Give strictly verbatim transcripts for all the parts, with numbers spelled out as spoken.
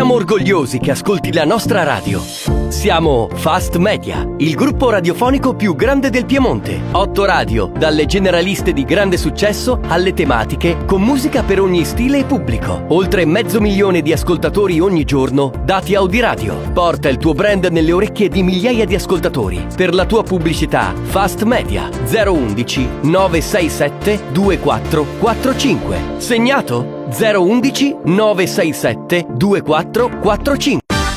Siamo orgogliosi che ascolti la nostra radio. Siamo Fast Media, il gruppo radiofonico più grande del Piemonte. Otto radio, dalle generaliste di grande successo alle tematiche, con musica per ogni stile e pubblico. Oltre mezzo milione di ascoltatori ogni giorno, dati Audiradio. Porta il tuo brand nelle orecchie di migliaia di ascoltatori. Per la tua pubblicità, Fast Media zero undici nove sei sette due quattro quattro cinque. Segnato? zero undici nove sei sette due quattro quattro cinque.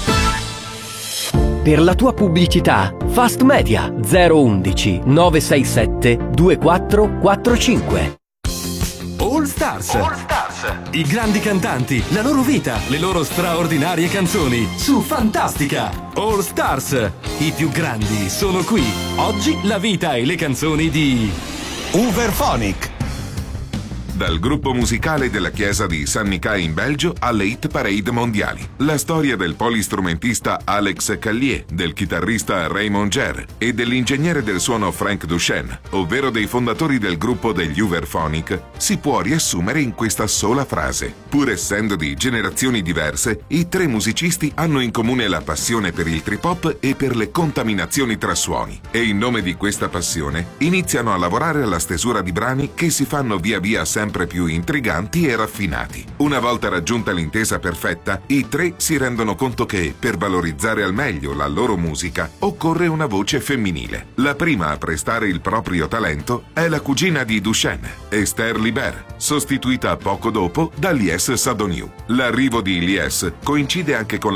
Per la tua pubblicità, Fast Media zero undici nove sei sette due quattro quattro cinque. All Stars. All Stars. I grandi cantanti, la loro vita, le loro straordinarie canzoni su Fantastica. All Stars. I più grandi sono qui. Oggi la vita e le canzoni di Uverphonic. Dal gruppo musicale della chiesa di San Nicà in Belgio alle hit parade mondiali. La storia del polistrumentista Alex Callier, del chitarrista Raymond Jerr e dell'ingegnere del suono Frank Duchesne, ovvero dei fondatori del gruppo degli Uverphonic, si può riassumere in questa sola frase. Pur essendo di generazioni diverse, i tre musicisti hanno in comune la passione per il trip-hop e per le contaminazioni tra suoni. E in nome di questa passione iniziano a lavorare alla stesura di brani che si fanno via via sempre sempre più intriganti e raffinati. Una volta raggiunta l'intesa perfetta, i tre si rendono conto che, per valorizzare al meglio la loro musica, occorre una voce femminile. La prima a prestare il proprio talento è la cugina di Duchesne, Esther Liber, sostituita poco dopo da Lies Sadoniou. L'arrivo di Lies coincide anche con